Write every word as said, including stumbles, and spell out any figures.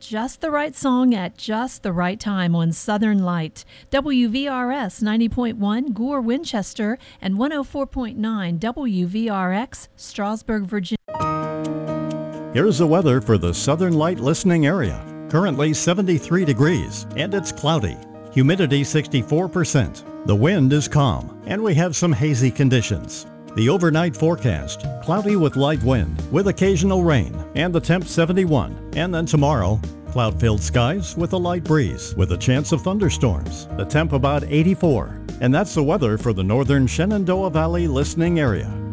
just the right song at just the right time on Southern Light. W V R S ninety point one, Gore, Winchester, and one oh four point nine W V R X, Strasburg, Virginia. Here's the weather for the Southern Light listening area. Currently seventy-three degrees, and it's cloudy. Humidity sixty-four percent. The wind is calm, and we have some hazy conditions. The overnight forecast, cloudy with light wind, with occasional rain, and the temp seventy-one. And then tomorrow, cloud-filled skies with a light breeze, with a chance of thunderstorms. The temp about eighty-four. And that's the weather for the northern Shenandoah Valley listening area.